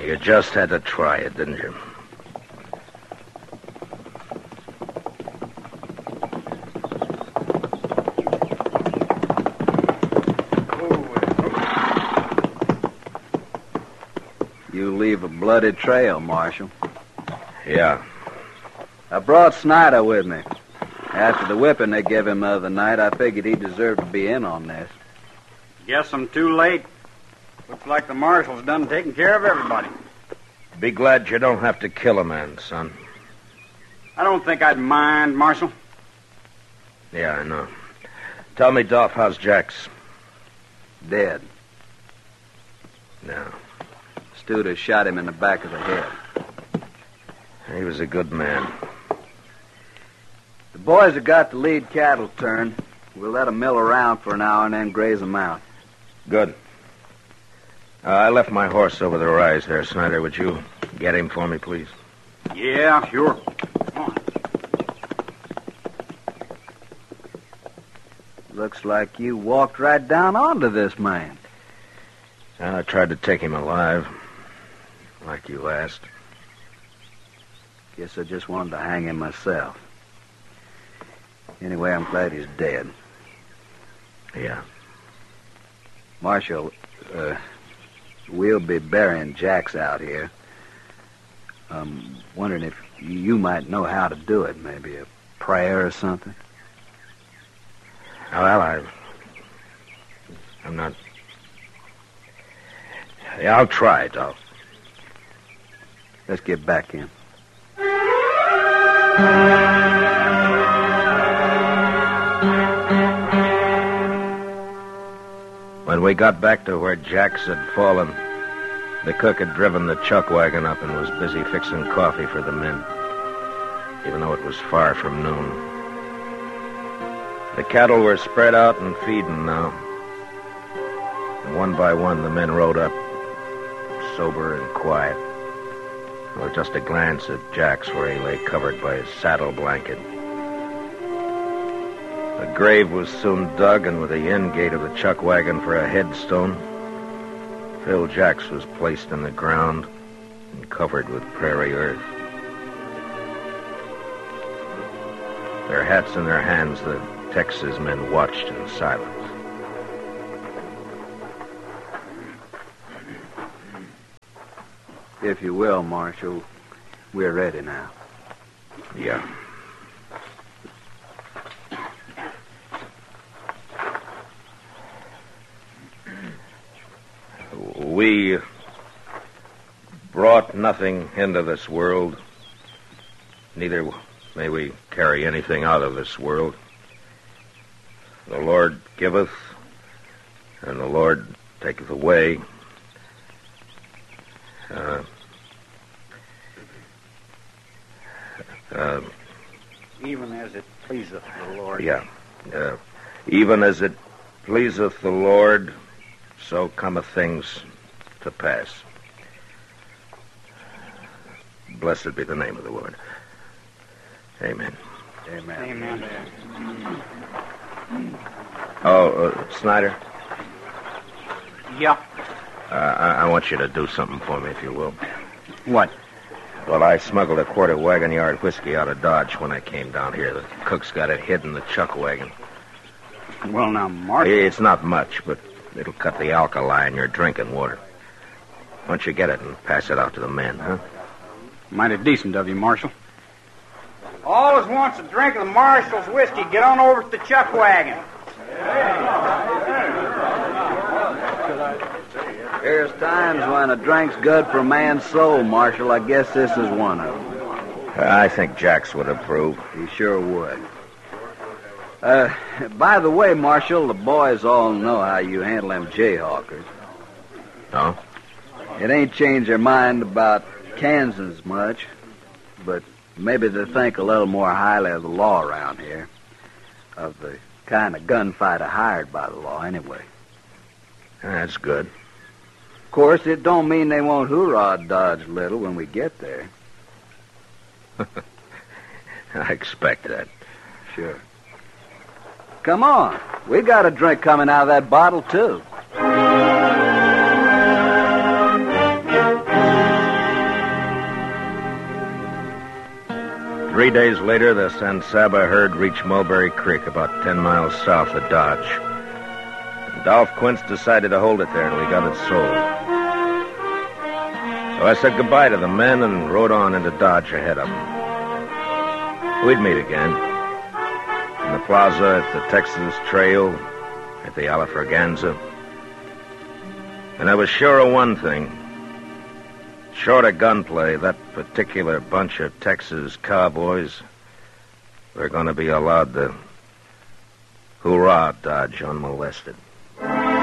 You just had to try it, didn't you? You leave a bloody trail, Marshal. Yeah. I brought Snyder with me. After the whipping they gave him the other night, I figured he deserved to be in on this. Guess I'm too late. Looks like the marshal's done taking care of everybody. Be glad you don't have to kill a man, son. I don't think I'd mind, Marshal. Yeah, I know. Tell me, Dolph, how's Jax? Dead. No. Studer shot him in the back of the head. He was a good man. The boys have got the lead cattle turned. We'll let them mill around for an hour and then graze them out. Good. I left my horse over the rise there, Snyder. Would you get him for me, please? Yeah, sure. Come on. Looks like you walked right down onto this man. I tried to take him alive, like you asked. Guess I just wanted to hang him myself. Anyway, I'm glad he's dead. Yeah. Marshal, we'll be burying Jax out here. I'm wondering if you might know how to do it. Maybe a prayer or something. Well, I'm not... Yeah, I'll try, Dolph. Let's get back in. When we got back to where Jax had fallen, the cook had driven the chuck wagon up and was busy fixing coffee for the men, even though it was far from noon. The cattle were spread out and feeding now. And one by one, the men rode up, sober and quiet, with just a glance at Jax where he lay covered by his saddle blanket. A grave was soon dug, and with the end gate of the chuck wagon for a headstone, Phil Jax was placed in the ground and covered with prairie earth. Their hats in their hands, the Texas men watched in silence. If you will, Marshal, we're ready now. Yeah. We brought nothing into this world. Neither may we carry anything out of this world. The Lord giveth, and the Lord taketh away. Even as it pleaseth the Lord. Yeah. Even as it pleaseth the Lord, so cometh things to pass. Blessed be the name of the Lord. Amen. Amen. Amen. Oh, Snyder, Yeah. I want you to do something for me, if you will. What? Well, I smuggled a quarter wagon yard whiskey out of Dodge when I came down here. The cook's got it hid in the chuck wagon. Well, now, Marshal. It's not much, but it'll cut the alkali in your drinking water. Why don't you get it and pass it out to the men, huh? Mighty decent of you, Marshal. Always wants a drink of the Marshal's whiskey. Get on over to the chuck wagon. There's times when a drink's good for a man's soul, Marshal. I guess this is one of them. I think Jax would approve. He sure would. By the way, Marshal, the boys all know how you handle them jayhawkers. Oh? It ain't changed their mind about Kansas much, but maybe they think a little more highly of the law around here. Of the kind of gunfighter hired by the law, anyway. That's good. Of course, it don't mean they won't hoorah Dodge Little when we get there. I expect that. Sure. Come on. We got a drink coming out of that bottle, too. 3 days later, the San Saba herd reached Mulberry Creek, about 10 miles south of Dodge. And Dolph Quince decided to hold it there until he got it sold. So I said goodbye to the men and rode on into Dodge ahead of them. We'd meet again. In the plaza, at the Texas Trail, at the Alafraganza. And I was sure of one thing. Short of gunplay, that particular bunch of Texas cowboys were going to be allowed to hoorah Dodge unmolested.